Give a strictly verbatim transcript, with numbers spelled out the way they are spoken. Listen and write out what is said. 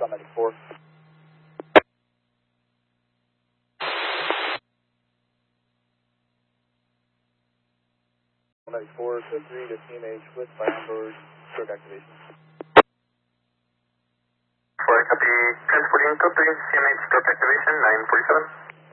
on ninety-four. ninety-four, code three to T M H with fire on board, stroke activation. four, copy, transporting code three, C M H, stroke activation, nine forty-seven.